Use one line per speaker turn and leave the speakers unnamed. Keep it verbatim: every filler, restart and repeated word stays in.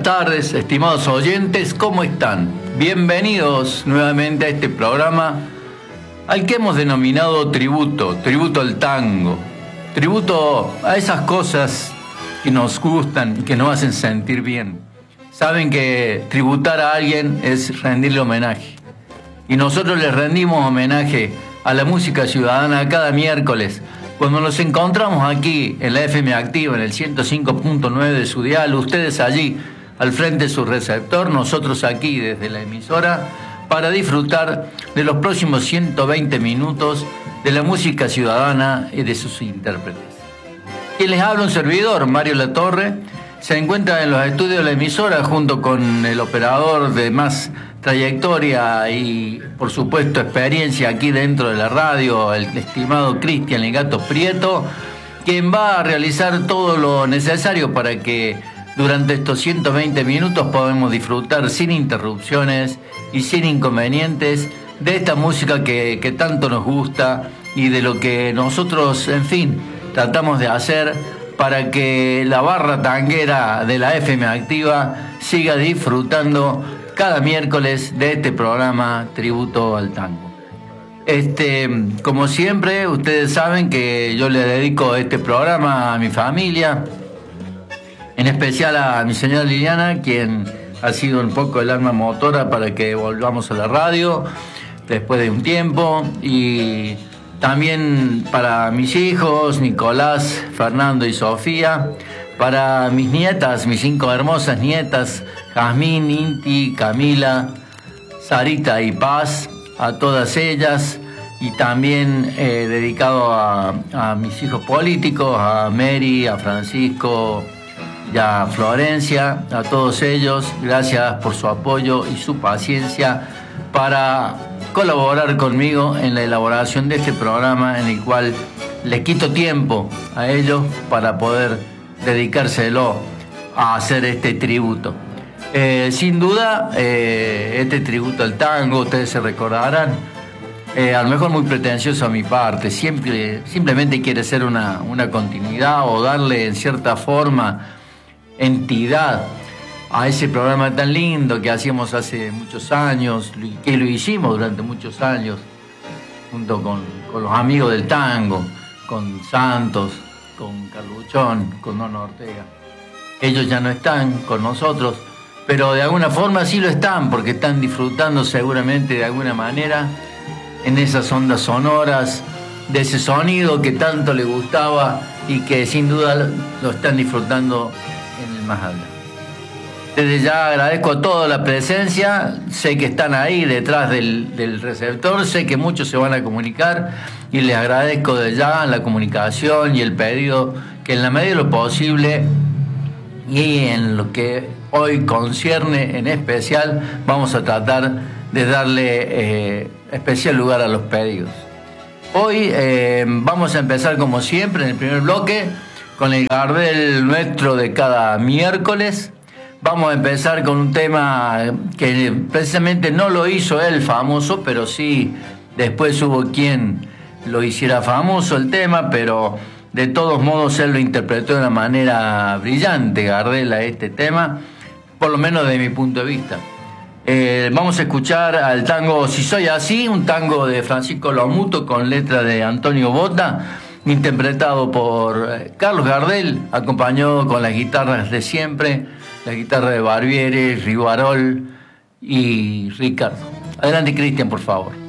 tardes, estimados oyentes, ¿cómo están? Bienvenidos nuevamente a este programa al que hemos denominado tributo, tributo al tango, tributo a esas cosas que nos gustan y que nos hacen sentir bien. Saben que tributar a alguien es rendirle homenaje. Y nosotros les rendimos homenaje a la música ciudadana cada miércoles, cuando nos encontramos aquí en la F M Activa, en el ciento cinco punto nueve de su dial, ustedes allí al frente de su receptor, nosotros aquí desde la emisora, para disfrutar de los próximos ciento veinte minutos de la música ciudadana y de sus intérpretes. Quien les habla, un servidor, Mario Latorre, se encuentra en los estudios de la emisora junto con el operador de más trayectoria y, por supuesto, experiencia aquí dentro de la radio, el estimado Cristian El Gato Prieto, quien va a realizar todo lo necesario para que durante estos ciento veinte minutos podamos disfrutar sin interrupciones y sin inconvenientes de esta música que, que tanto nos gusta y de lo que nosotros, en fin, tratamos de hacer para que la barra tanguera de la F M Activa siga disfrutando cada miércoles de este programa Tributo al Tango. Este, como siempre, ustedes saben que yo le dedico este programa a mi familia, en especial a mi señora Liliana, quien ha sido un poco el alma motora para que volvamos a la radio después de un tiempo, y también para mis hijos, Nicolás, Fernando y Sofía, para mis nietas, mis cinco hermosas nietas, Jazmín, Inti, Camila, Sarita y Paz, a todas ellas, y también eh, dedicado a, a mis hijos políticos, a Mary, a Francisco y a Florencia, a todos ellos, gracias por su apoyo y su paciencia para colaborar conmigo en la elaboración de este programa, en el cual les quito tiempo a ellos para poder dedicárselo a hacer este tributo. Eh, sin duda, eh, este tributo al tango, ustedes se recordarán, eh, a lo mejor muy pretencioso a mi parte, siempre, simplemente quiere ser una, una continuidad o darle en cierta forma entidad a ese programa tan lindo que hacíamos hace muchos años, que lo hicimos durante muchos años, junto con, con los amigos del tango, con Santos, con Carluchón, con Nono Ortega. Ellos ya no están con nosotros, pero de alguna forma sí lo están, porque están disfrutando seguramente de alguna manera en esas ondas sonoras, de ese sonido que tanto les gustaba y que sin duda lo están disfrutando en el más allá. Desde ya agradezco a toda la presencia, sé que están ahí detrás del, del receptor, sé que muchos se van a comunicar y les agradezco de ya la comunicación y el pedido que en la medida de lo posible y en lo que hoy concierne en especial vamos a tratar de darle eh, especial lugar a los pedidos. Hoy eh, vamos a empezar como siempre en el primer bloque con el Gardel nuestro de cada miércoles. Vamos a empezar con un tema que precisamente no lo hizo él famoso, pero sí después hubo quien lo hiciera famoso el tema, pero de todos modos él lo interpretó de una manera brillante, Gardel, a este tema, por lo menos de mi punto de vista. Eh, vamos a escuchar al tango Si Soy Así, un tango de Francisco Lomuto con letra de Antonio Bota, interpretado por Carlos Gardel, acompañado con las guitarras de siempre, la guitarra de Barbieri, Rivarol y Ricardo. Adelante, Cristian, por favor.